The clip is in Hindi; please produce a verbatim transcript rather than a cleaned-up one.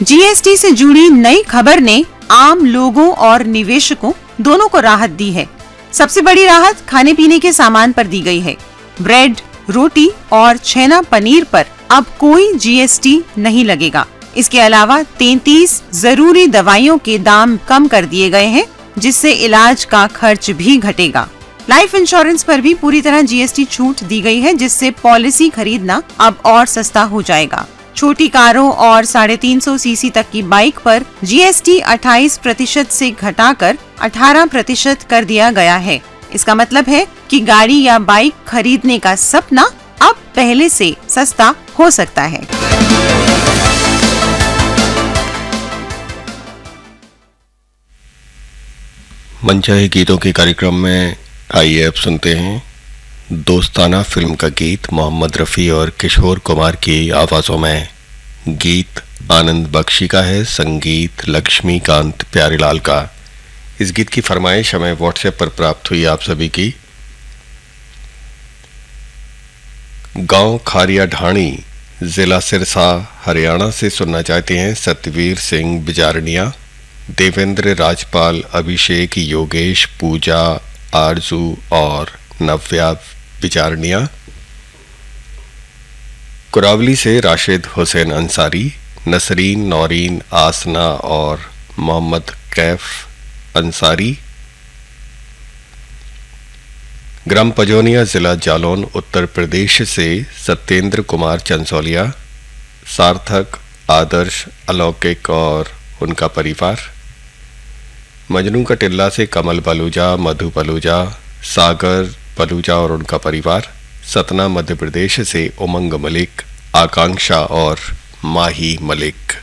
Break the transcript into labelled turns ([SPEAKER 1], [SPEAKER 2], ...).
[SPEAKER 1] जीएसटी से जुड़ी नई खबर ने आम लोगों और निवेशकों दोनों को राहत दी है। सबसे बड़ी राहत खाने पीने के सामान पर दी गई है। ब्रेड, रोटी और छेना पनीर पर अब कोई जीएसटी नहीं लगेगा। इसके अलावा तैंतीस जरूरी दवाइयों के दाम कम कर दिए गए हैं, जिससे इलाज का खर्च भी घटेगा। लाइफ इंश्योरेंस पर भी पूरी तरह जीएसटी छूट दी गई है, जिससे पॉलिसी खरीदना अब और सस्ता हो जाएगा। छोटी कारों और साढ़े तीन सौ सीसी तक की बाइक पर जीएसटी अट्ठाईस प्रतिशत से घटाकर अठारह प्रतिशत कर दिया गया है। इसका मतलब है कि गाड़ी या बाइक खरीदने का सपना अब पहले से सस्ता हो सकता है।
[SPEAKER 2] मनचाहे गीतों के कार्यक्रम में आइए अब सुनते हैं दोस्ताना फिल्म का गीत मोहम्मद रफ़ी और किशोर कुमार की आवाज़ों में। गीत आनंद बख्शी का है, संगीत लक्ष्मीकांत प्यारेलाल का। इस गीत की फरमाइश हमें व्हाट्सएप पर प्राप्त हुई आप सभी की। गांव खारिया ढाणी, जिला सिरसा, हरियाणा से सुनना चाहते हैं सतवीर सिंह बिजारनिया, देवेंद्र राजपाल, अभिषेक, योगेश, पूजा, आरजू और नव्या बिजारनिया। कुरावली से राशिद हुसैन अंसारी, नसरीन, नौरीन, आसना और मोहम्मद कैफ अंसारी। ग्राम पजौनिया, जिला जालौन, उत्तर प्रदेश से सत्येंद्र कुमार चंसौलिया, सार्थक, आदर्श, अलौकिक और उनका परिवार। मजनू का टिल्ला से कमल पलूजा, मधु पलूजा, सागर पलूजा और उनका परिवार। सतना मध्य प्रदेश से उमंग मलिक, आकांक्षा और माही मलिक।